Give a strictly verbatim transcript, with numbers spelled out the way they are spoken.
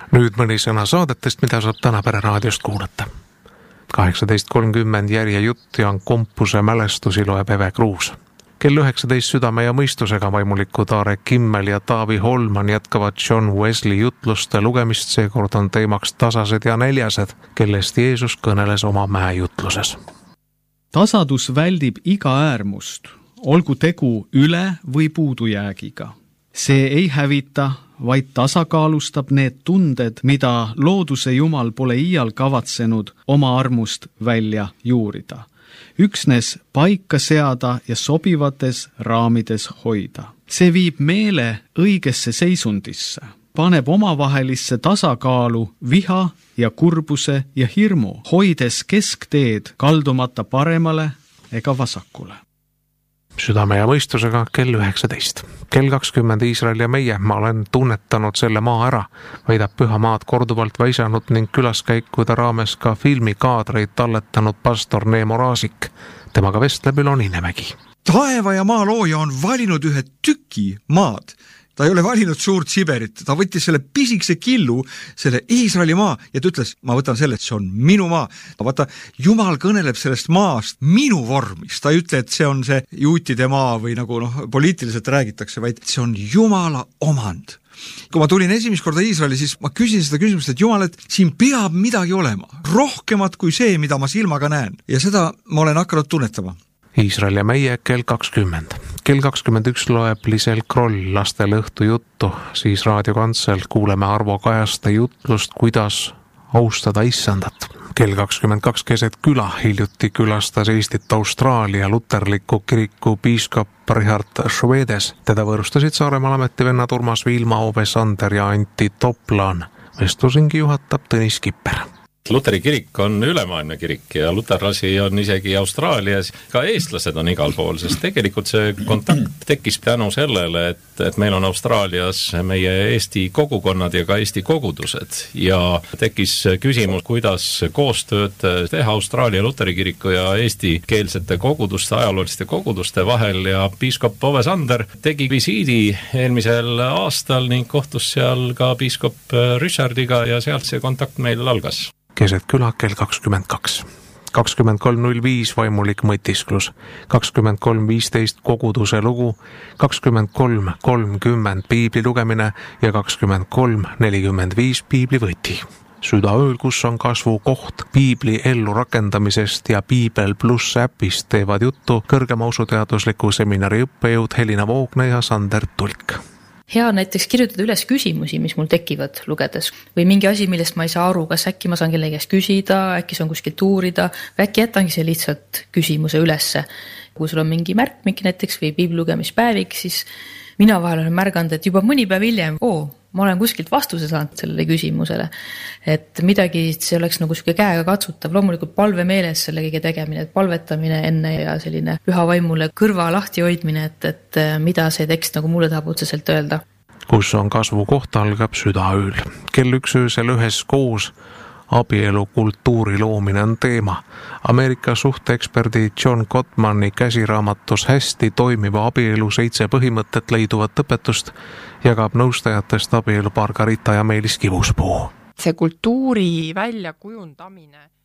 Nüüd mõni sõna saadetest, mida saab täna Pere raadiost kuulata. kaheksateist kolmkümmend Järje jutt Jaan Kompuse mälestusi loeb Eve Kruus. Kell üheksateist Südame ja mõistusega vaimulikud Aare Kimmel ja Taavi Holman jätkavad John Wesley jutluste lugemist, seekord on teemaks tasased ja neljased, kellest Jeesus kõneles oma mäejutluses. Tasadus väldib iga äärmust, olgu tegu üle- või puudujäägiga. See ei hävita, vaid tasakaalustab need tunded, mida looduse Jumal pole iial kavatsenud oma armust välja juurida. Üksnes paika seada ja sobivates raamides hoida. See viib meele õigesse seisundisse, paneb omavahelisse tasakaalu viha ja kurbuse ja hirmu, hoides keskteed kaldumata paremale ega vasakule. Südame ja mõistusega kell üheksateist. Kell kakskümmend Iisrael ja meie, ma olen tunnetanud selle maa ära, väidab Püha Maad korduvalt väisanud ning külaskäikude raames ka filmikaadreid talletanud pastor Neemo Raasik. Temaga vestleb Ülo Niinemägi. Taeva ja maa looja on valinud ühe tüki maad. Ta ei ole valinud suurt Siberit, ta võttis selle pisikse killu, selle Iisraeli maa ja ta ütles, ma võtan selle, et see on minu maa. Vaata, Jumal kõneleb sellest maast minu vormis, ta ei ütle, et see on see juutide maa või nagu noh, poliitiliselt räägitakse, vaid see on Jumala omand. Kui ma tulin esimest korda Iisraeli, siis ma küsin seda küsimust, et Jumal, et siin peab midagi olema, rohkemat kui see, mida ma silmaga näen. Ja seda ma olen hakanud tunnetama. Iisrael ja meie kell kakskümmend. Kell kakskümmend üks loeb Lisel Kroll lastele õhtu juttu, siis raadiokantsel kuuleme Arvo Kajaste jutlust, kuidas austada issandat. Kell kakskümmend kaks keset küla hiljuti külastas Eestit Austraalia luterliku kiriku piiskop Richard Švedes. Teda võõrustasid Saaremaal ametivennad Urmas Viilma, Ove Sander ja Antti Toplan. Vestlusingi juhatab Tõnis Kipper. Luteri kirik on ülemaailmne kirik ja luterlasi on isegi Austraalias, ka eestlased on igal pool, sest tegelikult see kontakt tekkis tänu sellele, et, et meil on Austraalias meie Eesti kogukonnad ja ka Eesti kogudused ja tekkis küsimus, kuidas koostööd teha Austraalia Luteri kiriku ja eesti keelsete koguduste, ajalooliste koguduste vahel ja piiskop Ove Sander tegi visiidi eelmisel aastal ning kohtus seal ka piiskop Richardiga ja sealt see kontakt meil algas. Keset küla kell kakskümmend kaks. kakskümmend kolm null viis vaimulik mõtisklus, kakskümmend kolm viisteist koguduse lugu, kakskümmend kolm kolmkümmend piibli lugemine ja kakskümmend kolm nelikümmend viis piiblivõti. Südaööl, kus on kasvu koht piibli ellu rakendamisest ja Piibel pluss äpist teevad juttu kõrgema usuteadusliku seminari õppejõud Helina Voogne ja Sander Tulk. Hea näiteks kirjutada üles küsimusi, mis mul tekivad lugedes või mingi asi, millest ma ei saa aru, kas äkki ma saan kellegi käest küsida, äkki see on kuskilt uurida või äkki jätangi see lihtsalt küsimuse ülesse. Kui sul on mingi märkmik näiteks või piiblilugemispäevik, siis mina vahel olen märganud, et juba mõni päev hiljem, oo, ma olen kuskilt vastuse saanud sellele küsimusele, et midagi see oleks nagu siuke käega katsutav, loomulikult palve meeles selle kõige tegemine, et palvetamine enne ja selline püha vaimule kõrva lahti hoidmine, et, et mida see tekst nagu mulle tahab otseselt öelda. Kus on kasvu koht algab südaööl. Kell üks öösel ühes koos abielu kultuuri loomine on teema. Ameerika suhteeksperdi John Gottmani käsiraamatus Hästi toimiva abielu seitse põhimõtet leiduvat õpetust jagab nõustajatest abielupaar Karita ja Meelis Kivuspuu. See kultuuri väljakujundamine